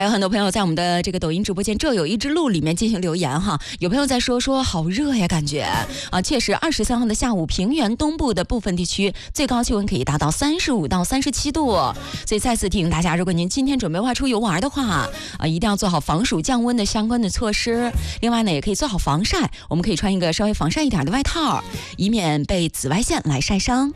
还有很多朋友在我们的这个抖音直播间这有一只鹿里面进行留言哈，有朋友在说好热呀，感觉啊，确实23号的下午，平原东部的部分地区最高气温可以达到35到37度，所以再次提醒大家，如果您今天准备外出游玩的话啊，一定要做好防暑降温的相关的措施。另外呢，也可以做好防晒，我们可以穿一个稍微防晒一点的外套，以免被紫外线来晒伤。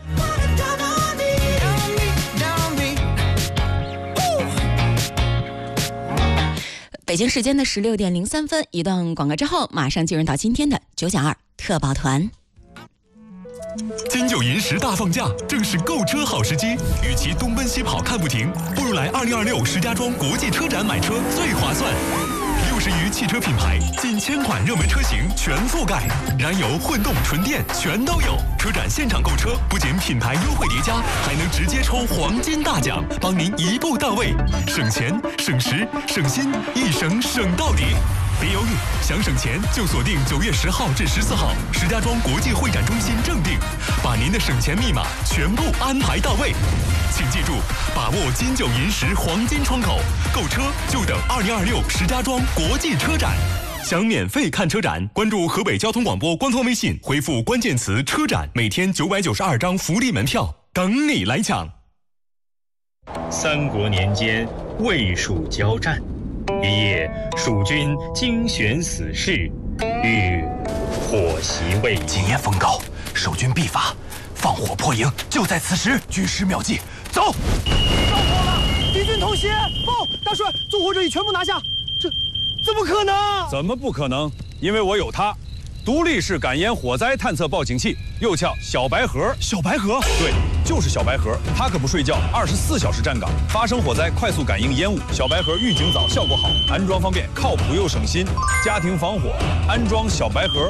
北京时间的16点03分，一段广告之后，马上进入到今天的992特报团。 金九银十大放假，正是购车好时机。与其东奔西跑看不停，不如来2026石家庄国际车展买车最划算。60余汽车品牌，近1000款热门车型全覆盖，燃油、混动、纯电全都有。车展现场购车，不仅品牌优惠叠加，还能直接抽黄金大奖，帮您一步到位，省钱、省时、省心，一省省到底。别犹豫，想省钱就锁定9月10号至14号，石家庄国际会展中心正定，把您的省钱密码全部安排到位。请记住，把握金九银十黄金窗口，购车就等2026石家庄国际车展。想免费看车展，关注河北交通广播官方微信，回复关键词车展，每天992张福利门票，等你来抢。 三国年间，魏蜀交战，一夜，蜀军精选死士，欲火袭魏。 今夜风高，守军必发，放火破营，就在此时。军师妙计，走！ 着火了，敌军偷袭！报，大帅，纵火者已全部拿下。这怎么可能？ 怎么不可能？因为我有它，独立式感烟火灾探测报警器，又叫小白盒。 小白盒？ 对，就是小白盒。它可不睡觉，24小时站岗，发生火灾快速感应烟雾。小白盒预警早，效果好，安装方便，靠谱又省心。家庭防火，安装小白盒。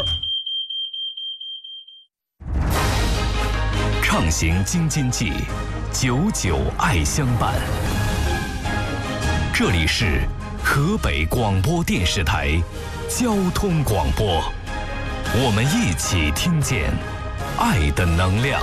畅行京津冀，99爱相伴。这里是河北广播电视台交通广播，我们一起听见爱的能量。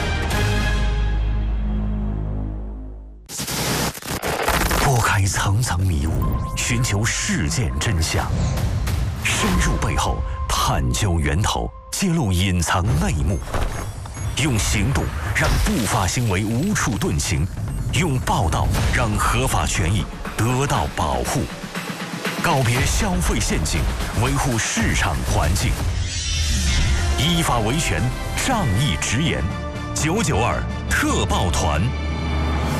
拨开层层迷雾，寻求事件真相，深入背后，探究源头，揭露隐藏内幕。用行动让不法行为无处遁形，用报道让合法权益得到保护。告别消费陷阱，维护市场环境，依法维权，仗义直言。992特报团。